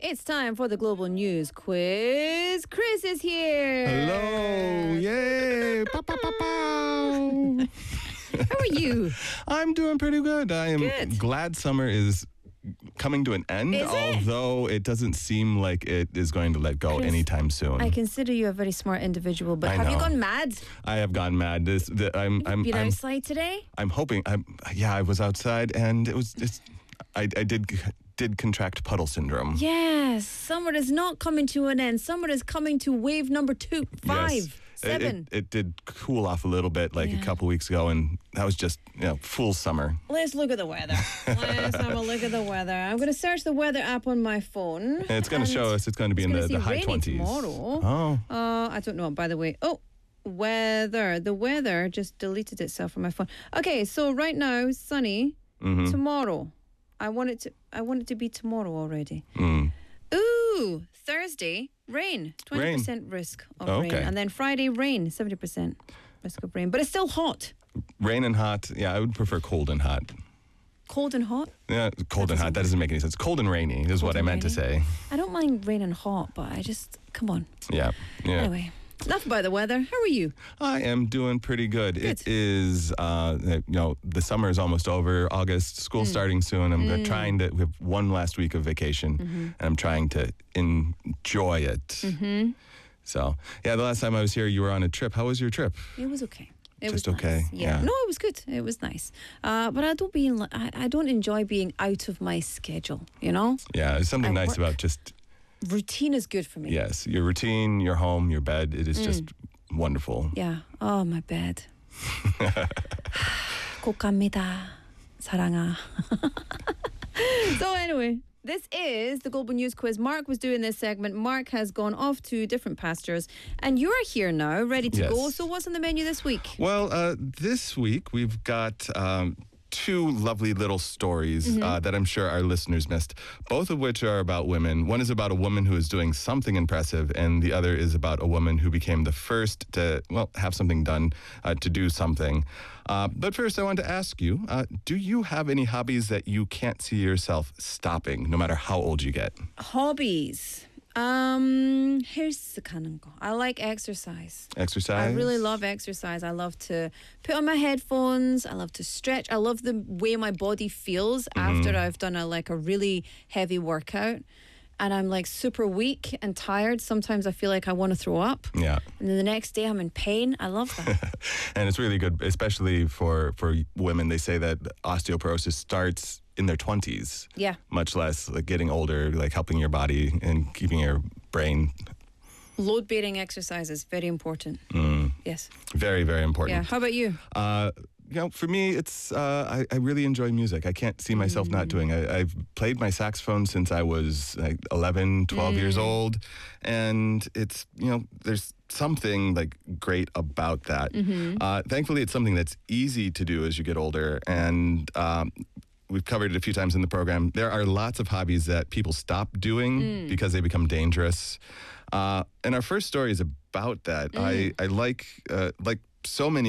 It's time for the Global News Quiz. Chris is here. Hello. Yay. Pow, pow, pow, pow. How are you? I'm doing pretty good. I am Good. glad summer is coming to an end, Is it? although it doesn't seem like it is going to let go Chris, anytime soon. I consider you a very smart individual, but I have you know. gone mad? I have gone mad. I'm Been outside today? hoping. I was outside, and I did contract puddle syndrome. Yes. Summer is not coming to an end. Summer is coming to wave number 2, 5, Yes. 7. It did cool off a little bit like a couple weeks ago, and that was just full summer. Let's look at the weather. Let's have a look at the weather. I'm going to search the weather app on my phone. And it's going to show us it's going to be in the high 20s. Tomorrow. Oh. I don't know, by the way. Oh, weather. The weather just deleted itself from my phone. Okay, so right now, sunny. Mm-hmm. Tomorrow. I want it to be tomorrow already. Mm. Ooh, Thursday, rain. 20% risk of rain. Okay. And then Friday, rain. 70% risk of rain. But it's still hot. Rain and hot. Yeah, I would prefer cold and hot. Cold and hot? Yeah, cold and hot. That doesn't make any sense. Cold and rainy is what I meant to say. I don't mind rain and hot, but come on. Yeah. Anyway, enough about the weather. How are you? I am doing pretty good. Good. It is, the summer is almost over. August, school starting soon. I'm trying to, we have one last week of vacation, and I'm trying to enjoy it. Mm-hmm. So, the last time I was here, you were on a trip. How was your trip? It was okay. It Just was okay, nice. yeah. No, it was good. It was nice. But I don't enjoy being out of my schedule, you know? Yeah, there's something I nice work. about just, Routine is good for me. yes, your routine, your home, your bed. It is just wonderful. Yeah. Oh, my bed. 꼭 갑니다. 사랑아. So anyway, this is the Global News Quiz. Mark was doing this segment. Mark has gone off to different pastures, and you're here now, ready to Yes. go. So what's on the menu this week? Well, this week we've got two lovely little stories that I'm sure our listeners missed, both of which are about women. One is about a woman who is doing something impressive, and the other is about a woman who became the first to, have something done, to do something. But first, I want to ask you, do you have any hobbies that you can't see yourself stopping, no matter how old you get? Hobbies. 헬스가는 거. I like exercise. Exercise? I really love exercise. I love to put on my headphones. I love to stretch. I love the way my body feels after I've done a really heavy workout. And I'm like super weak and tired. Sometimes I feel like I want to throw up. Yeah. And then the next day I'm in pain. I love that. And it's really good, especially for women. They say that osteoporosis starts in their 20s. Yeah. Much less like getting older, like helping your body and keeping your brain. Load-bearing exercise is very important. Yes. Very, very important. Yeah. How about you? For me, it's I really enjoy music. I can't see myself not doing it. I've played my saxophone since I was 11, 12 years old. And it's, there's something great about that. Thankfully, it's something that's easy to do as you get older. And we've covered it a few times in the program. There are lots of hobbies that people stop doing because they become dangerous. And our first story is about that. I like so many